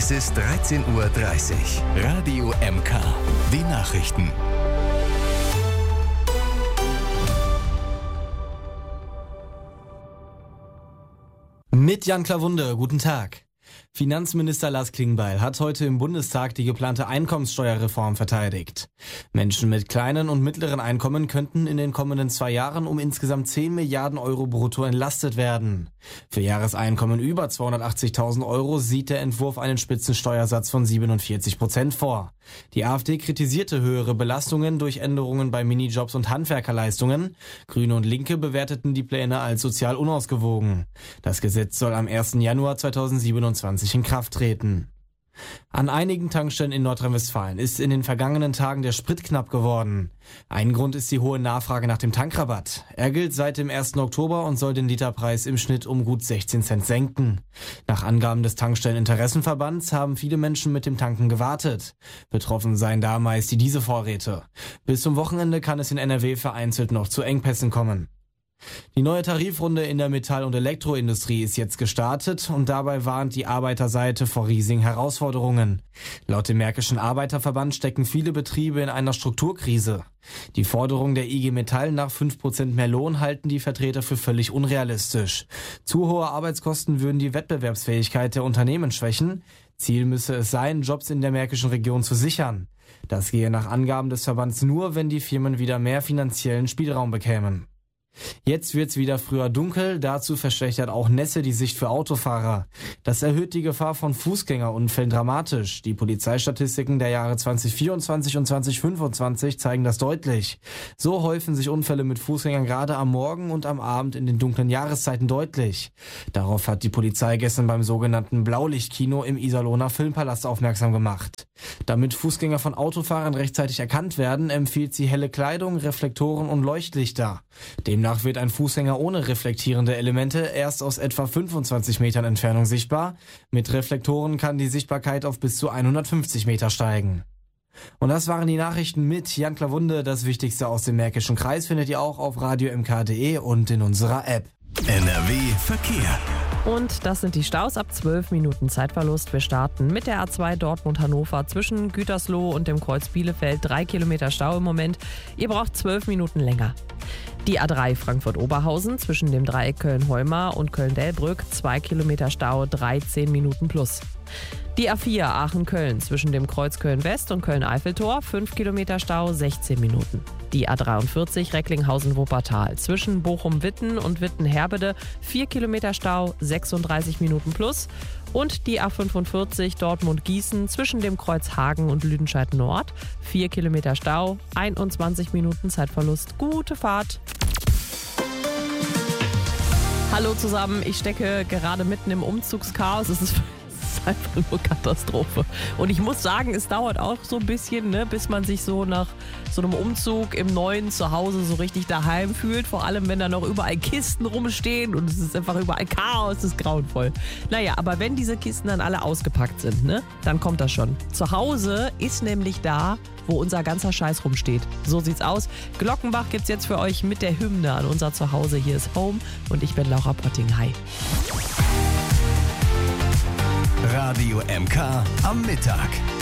Es ist 13:30 Uhr. Radio MK. Die Nachrichten. Mit Jan Klawunde, guten Tag. Finanzminister Lars Klingbeil hat heute im Bundestag die geplante Einkommenssteuerreform verteidigt. Menschen mit kleinen und mittleren Einkommen könnten in den kommenden 2 Jahren um insgesamt 10 Milliarden Euro brutto entlastet werden. Für Jahreseinkommen über 280.000 Euro sieht der Entwurf einen Spitzensteuersatz von 47% vor. Die AfD kritisierte höhere Belastungen durch Änderungen bei Minijobs und Handwerkerleistungen. Grüne und Linke bewerteten die Pläne als sozial unausgewogen. Das Gesetz soll am 1. Januar 2027 in Kraft treten. An einigen Tankstellen in Nordrhein-Westfalen ist in den vergangenen Tagen der Sprit knapp geworden. Ein Grund ist die hohe Nachfrage nach dem Tankrabatt. Er gilt seit dem 1. Oktober und soll den Literpreis im Schnitt um gut 16 Cent senken. Nach Angaben des Tankstelleninteressenverbands haben viele Menschen mit dem Tanken gewartet. Betroffen seien da meist die Dieselvorräte. Bis zum Wochenende kann es in NRW vereinzelt noch zu Engpässen kommen. Die neue Tarifrunde in der Metall- und Elektroindustrie ist jetzt gestartet und dabei warnt die Arbeiterseite vor riesigen Herausforderungen. Laut dem Märkischen Arbeiterverband stecken viele Betriebe in einer Strukturkrise. Die Forderung der IG Metall nach 5% mehr Lohn halten die Vertreter für völlig unrealistisch. Zu hohe Arbeitskosten würden die Wettbewerbsfähigkeit der Unternehmen schwächen. Ziel müsse es sein, Jobs in der märkischen Region zu sichern. Das gehe nach Angaben des Verbands nur, wenn die Firmen wieder mehr finanziellen Spielraum bekämen. Jetzt wird's wieder früher dunkel, dazu verschlechtert auch Nässe die Sicht für Autofahrer. Das erhöht die Gefahr von Fußgängerunfällen dramatisch. Die Polizeistatistiken der Jahre 2024 und 2025 zeigen das deutlich. So häufen sich Unfälle mit Fußgängern gerade am Morgen und am Abend in den dunklen Jahreszeiten deutlich. Darauf hat die Polizei gestern beim sogenannten Blaulichtkino im Iserlohner Filmpalast aufmerksam gemacht. Damit Fußgänger von Autofahrern rechtzeitig erkannt werden, empfiehlt sie helle Kleidung, Reflektoren und Leuchtlichter. Demnach wird ein Fußgänger ohne reflektierende Elemente erst aus etwa 25 Metern Entfernung sichtbar. Mit Reflektoren kann die Sichtbarkeit auf bis zu 150 Meter steigen. Und das waren die Nachrichten mit Jan Klawunde. Das Wichtigste aus dem Märkischen Kreis findet ihr auch auf radiomk.de und in unserer App. NRW Verkehr. Und das sind die Staus ab 12 Minuten Zeitverlust. Wir starten mit der A2 Dortmund-Hannover zwischen Gütersloh und dem Kreuz Bielefeld. 3 Kilometer Stau im Moment. Ihr braucht 12 Minuten länger. Die A3 Frankfurt-Oberhausen zwischen dem Dreieck Köln-Heumar und Köln-Delbrück. 2 Kilometer Stau, 13 Minuten plus. Die A4 Aachen-Köln zwischen dem Kreuz Köln-West und Köln-Eiffeltor. 5 Kilometer Stau, 16 Minuten. Die A43 Recklinghausen-Wuppertal zwischen Bochum-Witten und Witten-Herbede. 4 Kilometer Stau, 36 Minuten plus. Und die A45 Dortmund-Gießen zwischen dem Kreuz Hagen und Lüdenscheid-Nord. 4 Kilometer Stau, 21 Minuten Zeitverlust. Gute Fahrt! Hallo zusammen, ich stecke gerade mitten im Umzugschaos. Es ist einfach nur Katastrophe. Und ich muss sagen, es dauert auch so ein bisschen, bis man sich so nach so einem Umzug im neuen Zuhause so richtig daheim fühlt. Vor allem, wenn da noch überall Kisten rumstehen und es ist einfach überall Chaos, es ist grauenvoll. Naja, aber wenn diese Kisten dann alle ausgepackt sind, dann kommt das schon. Zu Hause ist nämlich da, wo unser ganzer Scheiß rumsteht. So sieht's aus. Glockenbach gibt's jetzt für euch mit der Hymne an unser Zuhause. Hier ist Home und ich bin Laura Potting. Hi. Radio MK am Mittag.